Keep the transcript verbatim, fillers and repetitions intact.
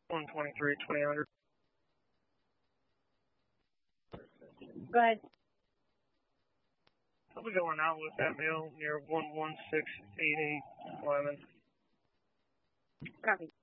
one twenty-three, twenty hundred. Go ahead. I'll be going out with that meal near one one six eight eight Lyman. Copy.